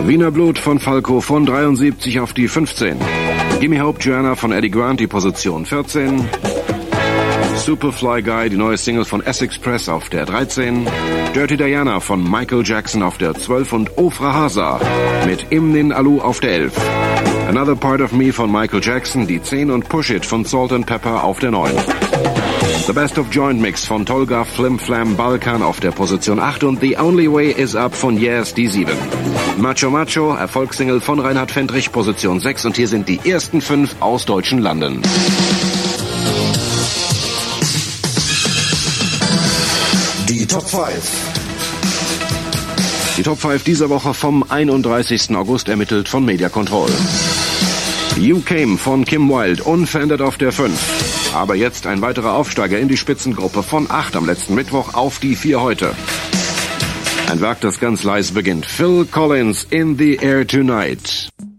Wiener Blut von Falco von 73 auf die 15. Gimme Hope Joanna von Eddie Grant, die Position 14. Superfly Guy, die neue Single von S-Express auf der 13. Dirty Diana von Michael Jackson auf der 12 und Ofra Hasa mit Imnin Alu auf der 11. Another Part of Me von Michael Jackson, die 10 und Push It von Salt and Pepper auf der 9. The Best of Joint Mix von Tolga Flim Flam Balkan auf der Position 8 und The Only Way Is Up von Yes, die 7. Macho Macho, Erfolgssingle von Reinhard Fendrich, Position 6 und hier sind die ersten 5 aus deutschen Landen. Die Top 5. Die Top 5 dieser Woche vom 31. August ermittelt von Media Control. You Came von Kim Wilde, unverändert auf der 5. Aber jetzt ein weiterer Aufsteiger in die Spitzengruppe von 8 am letzten Mittwoch auf die 4 heute. Ein Werk, das ganz leise beginnt. Phil Collins, In the Air Tonight.